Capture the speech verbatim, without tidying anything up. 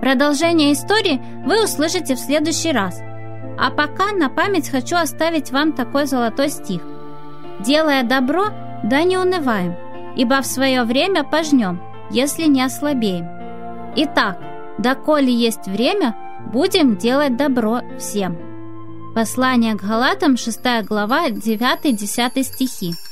Продолжение истории вы услышите в следующий раз. А пока на память хочу оставить вам такой золотой стих. «Делая добро, да не унываем, ибо в свое время пожнем, если не ослабеем. Итак, доколе есть время, будем делать добро всем». Послание к Галатам, шестая глава, девятый-десятый стихи.